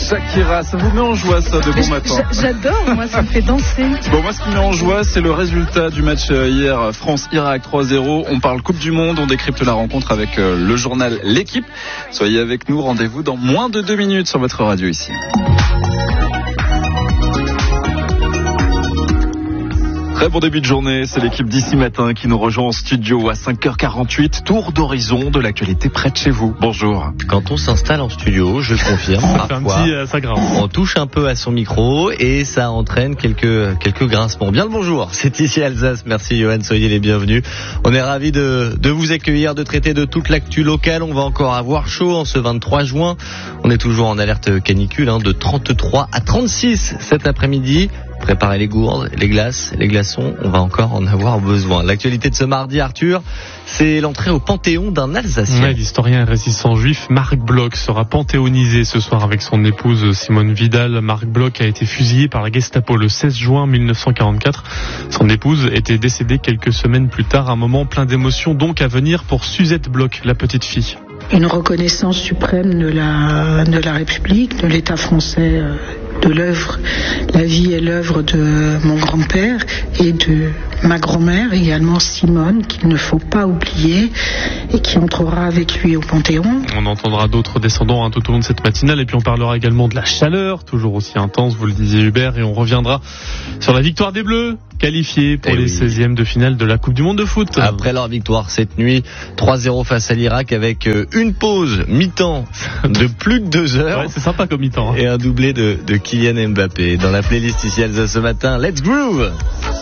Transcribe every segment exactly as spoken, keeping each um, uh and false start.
Shakira, ça vous met en joie ça de bon matin? J'adore, moi ça me fait danser. Bon, moi ce qui me met en joie, c'est le résultat du match hier, France-Irak trois zéro. On parle Coupe du Monde, on décrypte la rencontre avec le journal L'équipe. Soyez avec nous, rendez-vous dans moins de deux minutes sur votre radio ici. Très bon début de journée, c'est l'équipe d'ici matin qui nous rejoint en studio à cinq heures quarante-huit. Tour d'horizon de l'actualité près de chez vous. Bonjour. Quand on s'installe en studio, je confirme, parfois, un petit, euh, ça grince. On touche un peu à son micro et ça entraîne quelques quelques grincements. Bien le bonjour, c'est ici Alsace. Merci Johan, soyez les bienvenus. On est ravis de, de vous accueillir, de traiter de toute l'actu locale. On va encore avoir chaud en ce vingt-trois juin. On est toujours en alerte canicule hein, de trente-trois à trente-six cet après-midi. Préparez les gourdes, les glaces, les glaçons, on va encore en avoir besoin. L'actualité de ce mardi, Arthur, c'est l'entrée au Panthéon d'un Alsacien. Ouais, l'historien et résistant juif Marc Bloch sera panthéonisé ce soir avec son épouse Simone Vidal. Marc Bloch a été fusillé par la Gestapo le seize juin mille neuf cent quarante-quatre. Son épouse était décédée quelques semaines plus tard, un moment plein d'émotions donc à venir pour Suzette Bloch, la petite fille. Une reconnaissance suprême de la, de la République, de l'État français, euh, de l'œuvre, la vie et l'œuvre de mon grand-père et de ma grand-mère également, Simone, qu'il ne faut pas oublier et qui entrera avec lui au Panthéon. On entendra d'autres descendants hein, tout au long de cette matinale et puis on parlera également de la chaleur, toujours aussi intense, vous le disiez Hubert, et on reviendra sur la victoire des Bleus, qualifiés pour et les oui. seizièmes de finale de la Coupe du Monde de foot. Après leur victoire cette nuit, trois zéro face à l'Irak avec une pause mi-temps de plus de deux heures. Ouais, c'est sympa comme mi-temps. Hein. Et un doublé de, de Kylian Mbappé. Dans la playlist ici Alsace ce matin, Let's Groove.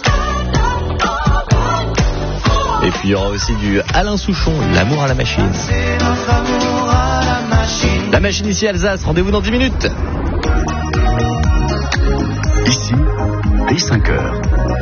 Et puis il y aura aussi du Alain Souchon, L'amour à la machine. La machine ici Alsace, rendez-vous dans dix minutes. Ici, dès cinq heures.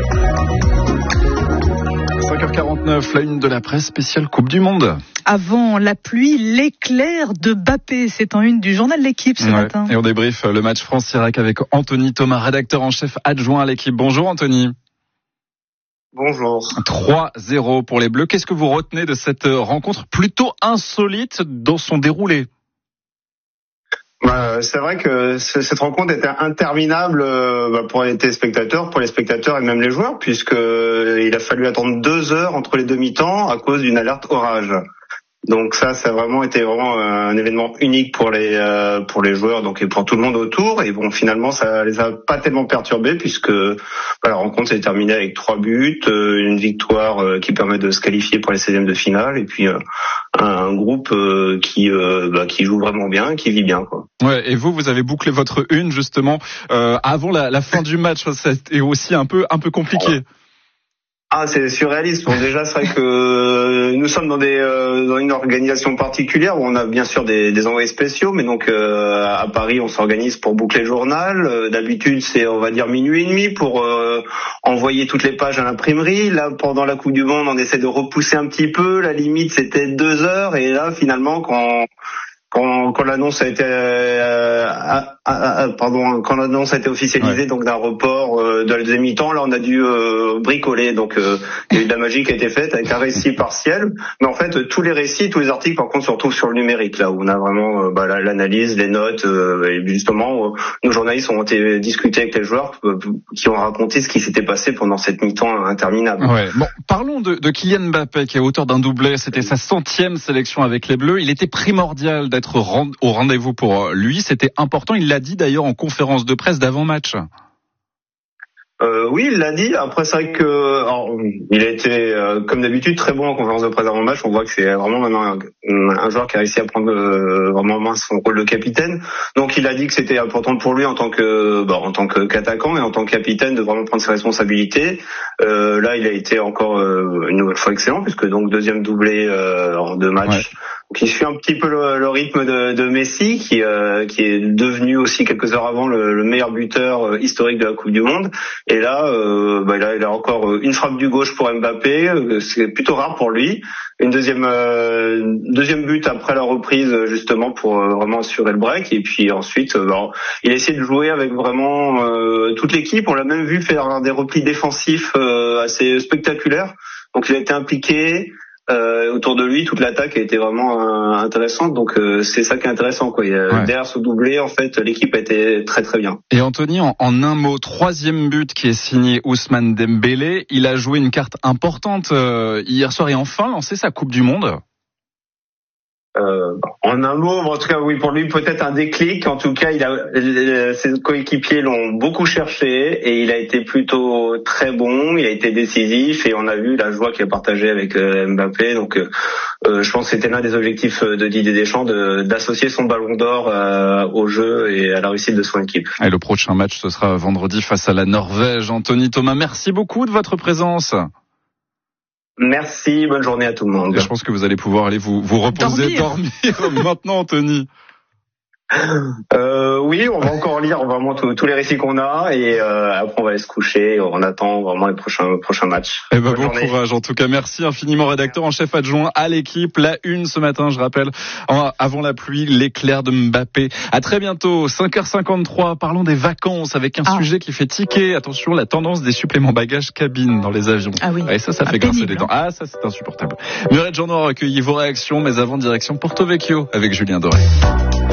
cinq heures quarante-neuf, la une de la presse spéciale Coupe du Monde. Avant la pluie, l'éclair de Mbappé, c'est en une du journal L'équipe ce ouais. matin. Et on débriefe le match France-Irak avec Anthony Thomas, rédacteur en chef adjoint à l'équipe. Bonjour Anthony. Bonjour. trois zéro pour les Bleus. Qu'est-ce que vous retenez de cette rencontre plutôt insolite dans son déroulé ? Bah, c'est vrai que cette rencontre était interminable bah, pour les téléspectateurs, pour les spectateurs et même les joueurs, puisque il a fallu attendre deux heures entre les deux mi-temps à cause d'une alerte orage. Donc ça, ça a vraiment été vraiment un événement unique pour les euh, pour les joueurs, donc et pour tout le monde autour. Et bon, finalement, ça les a pas tellement perturbés puisque bah, la rencontre s'est terminée avec trois buts, euh, une victoire euh, qui permet de se qualifier pour les seizièmes de finale, et puis euh, un, un groupe euh, qui euh, bah, qui joue vraiment bien, qui vit bien, quoi. Ouais. Et vous, vous avez bouclé votre une justement euh, avant la, la fin du match. C'était aussi un peu un peu compliqué. Ah, c'est surréaliste. Bon, déjà, c'est vrai que nous sommes dans des euh, dans une organisation particulière où on a bien sûr des, des envoyés spéciaux, mais donc euh, à Paris, on s'organise pour boucler le journal. Euh, d'habitude, c'est on va dire minuit et demi pour euh, envoyer toutes les pages à l'imprimerie. Là, pendant la Coupe du Monde, on essaie de repousser un petit peu. La limite, c'était deux heures, et là, finalement, quand Quand, quand l'annonce a été euh, à, à, à, pardon quand l'annonce a été officialisée ouais. donc d'un report euh, de la deuxième mi-temps, là on a dû euh, bricoler, donc euh, il y a eu de la magie qui a été faite avec un récit partiel, mais en fait tous les récits, tous les articles par contre se retrouvent sur le numérique, là où on a vraiment euh, bah, l'analyse, les notes, euh, et justement euh, nos journalistes ont été discutés avec les joueurs euh, qui ont raconté ce qui s'était passé pendant cette mi-temps interminable. Ouais. Bon, parlons de, de Kylian Mbappé qui est auteur d'un doublé, c'était sa centième sélection avec les Bleus. Il était primordial d'être au rendez-vous pour lui, c'était important, il l'a dit d'ailleurs en conférence de presse d'avant-match. Euh, oui, il l'a dit. Après, c'est vrai que alors, il a été, euh, comme d'habitude, très bon en conférence de presse avant-match. On voit que c'est vraiment maintenant un, un joueur qui a réussi à prendre euh, vraiment son rôle de capitaine. Donc, il a dit que c'était important pour lui en tant que, bah, en tant qu'attaquant et en tant que capitaine de vraiment prendre ses responsabilités. Euh, là, il a été encore euh, une nouvelle fois excellent, puisque donc deuxième doublé euh, en deux matchs. Ouais. Qui suit un petit peu le, le rythme de, de Messi, qui, euh, qui est devenu aussi quelques heures avant le, le meilleur buteur historique de la Coupe du Monde. Et là, euh, bah, là, il a encore une frappe du gauche pour Mbappé, c'est plutôt rare pour lui. Une deuxième, euh, deuxième but après la reprise, justement pour euh, vraiment assurer le break. Et puis ensuite, euh, bah, il a essayé de jouer avec vraiment euh, toute l'équipe. On l'a même vu faire des replis défensifs euh, assez spectaculaires. Donc il a été impliqué. Euh, autour de lui, toute l'attaque a été vraiment euh, intéressante. Donc euh, c'est ça qui est intéressant, quoi. Il y a, ouais. Derrière ce doublé, en fait, l'équipe a été très très bien. Et Anthony, en, en un mot, troisième but qui est signé Ousmane Dembélé. Il a joué une carte importante euh, hier soir et enfin lancé sa Coupe du Monde. Euh, en un mot, en tout cas, oui, pour lui, peut-être un déclic. En tout cas, il a, ses coéquipiers l'ont beaucoup cherché et il a été plutôt très bon. Il a été décisif et on a vu la joie qu'il a partagée avec euh, Mbappé. Donc, euh, je pense que c'était l'un des objectifs de Didier Deschamps, de, d'associer son Ballon d'Or euh, au jeu et à la réussite de son équipe. Et le prochain match, ce sera vendredi face à la Norvège. Anthony Thomas, merci beaucoup de votre présence. Merci, bonne journée à tout le monde. Je pense que vous allez pouvoir aller vous, vous reposer, dormir, dormir maintenant, Anthony. Euh, oui, on va encore lire vraiment tous les récits qu'on a et euh, après on va aller se coucher. On attend vraiment les prochains prochains matchs. Eh ben, bon journée. Courage. En tout cas, merci infiniment, rédacteur en chef adjoint à l'équipe. La une ce matin, je rappelle, avant la pluie, l'éclair de Mbappé. À très bientôt, cinq heures cinquante-trois. Parlons des vacances avec un ah. sujet qui fait tiquer. Attention, la tendance des suppléments bagages cabine dans les avions. Ah oui. Et ça, ça ah, fait grincer les dents. Ah, ça, c'est insupportable. Muriel Jean-Noir recueillit vos réactions, mais avant direction Porto Vecchio avec Julien Doré.